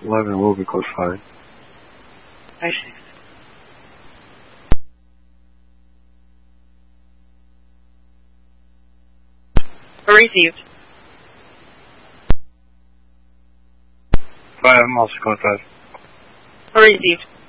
11 will be code 5. I see. Received. 5, I'm also code 5. Received.